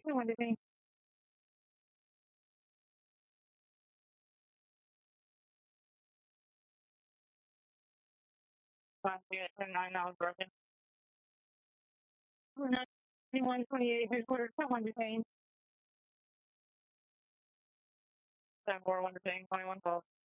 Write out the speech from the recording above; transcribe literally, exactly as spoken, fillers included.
One detain. Five, nine, now broken. ninety-one twenty-eight, headquarters, one detain. ten four, one detain, twenty-one twelve.